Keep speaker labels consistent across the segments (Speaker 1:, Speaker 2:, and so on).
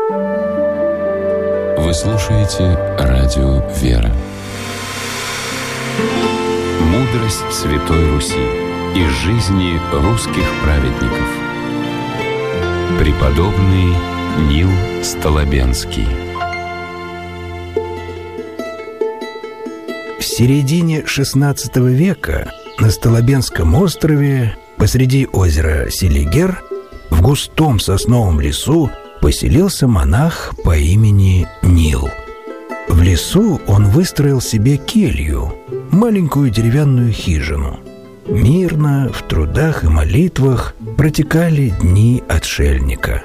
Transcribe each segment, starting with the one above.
Speaker 1: Вы слушаете радио «Вера». Мудрость Святой Руси из жизни русских праведников. Преподобный Нил Столобенский.
Speaker 2: В середине XVI века на Столобенском острове посреди озера Селигер в густом сосновом лесу поселился монах по имени Нил. В лесу он выстроил себе келью, маленькую деревянную хижину. Мирно, в трудах и молитвах протекали дни отшельника.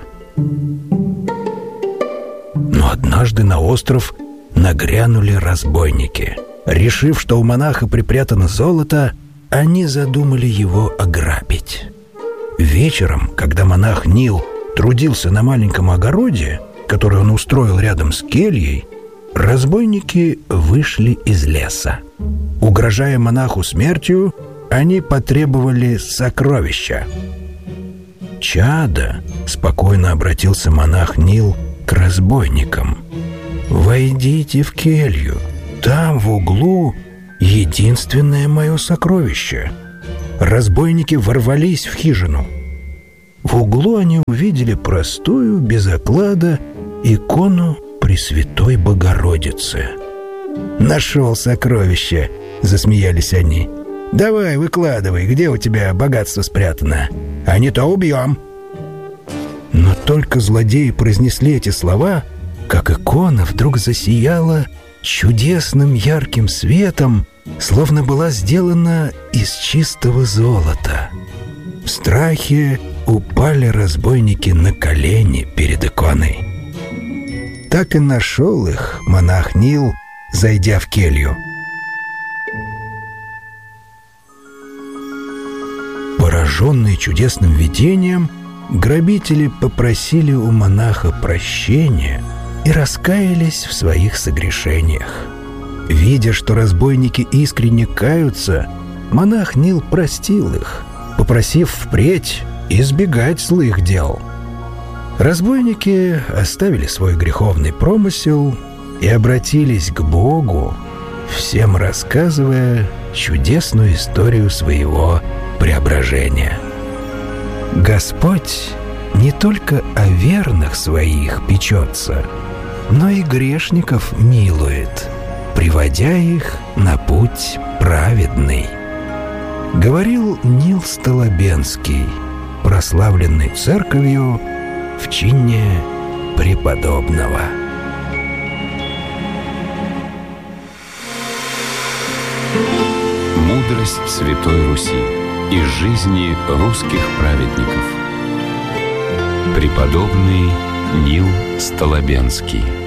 Speaker 2: Но однажды на остров нагрянули разбойники. Решив, что у монаха припрятано золото, они задумали его ограбить. Вечером, когда монах Нил трудился на маленьком огороде, который он устроил рядом с кельей, разбойники вышли из леса. Угрожая монаху смертью, они потребовали сокровища. «Чадо», — спокойно обратился монах Нил к разбойникам, — «войдите в келью. Там, в углу, единственное мое сокровище». Разбойники ворвались в хижину. В углу они увидели простую, без оклада, икону Пресвятой Богородицы. «Нашел сокровище!» — засмеялись они. «Давай, выкладывай, где у тебя богатство спрятано, а не то убьем». Но только злодеи произнесли эти слова, как икона вдруг засияла чудесным ярким светом, словно была сделана из чистого золота. В страхе упали разбойники на колени перед иконой. Так и нашел их монах Нил, зайдя в келью. Пораженные чудесным видением, грабители попросили у монаха прощения и раскаялись в своих согрешениях. Видя, что разбойники искренне каются, монах Нил простил их, попросив впредь избегать злых дел. Разбойники оставили свой греховный промысел и обратились к Богу, всем рассказывая чудесную историю своего преображения. Господь не только о верных своих печется, но и грешников милует, приводя их на путь праведный. Говорил Нил Столобенский, прославленный церковью в чине преподобного.
Speaker 1: Мудрость Святой Руси из жизни русских праведников. Преподобный Нил Столобенский.